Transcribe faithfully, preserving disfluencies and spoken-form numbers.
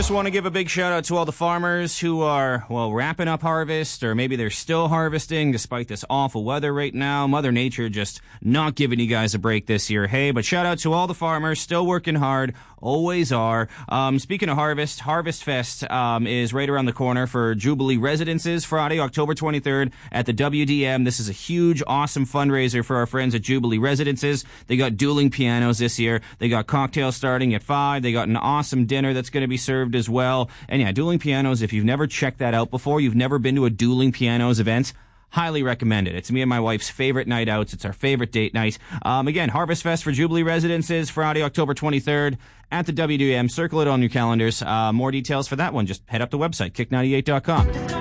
Just want to give a big shout out to all the farmers who are, well, wrapping up harvest, or maybe they're still harvesting despite this awful weather right now. Mother Nature just not giving you guys a break this year. Hey, but shout out to all the farmers still working hard, always are. Um, speaking of harvest, Harvest Fest um, is right around the corner for Jubilee Residences, Friday, October twenty-third at the W D M. This is a huge, awesome fundraiser for our friends at Jubilee Residences. They got dueling pianos this year. They got cocktails starting at five. They got an awesome dinner that's going to be served as well. And yeah, dueling pianos, if you've never checked that out before, you've never been to a dueling pianos event, highly recommend it. It's me and my wife's favorite night outs. It's our favorite date night. Um, again, Harvest Fest for Jubilee Residences, Friday, October twenty-third at the W D M. Circle it on your calendars. Uh, more details for that one, just head up the website, kick ninety-eight dot com.